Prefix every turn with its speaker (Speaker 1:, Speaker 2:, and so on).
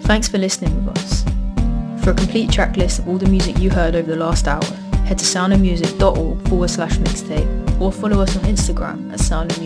Speaker 1: Thanks for listening with us. For a complete track list of all the music you heard over the last hour, head to soundofmusic.org/mixtape or follow us on Instagram at soundofmusic.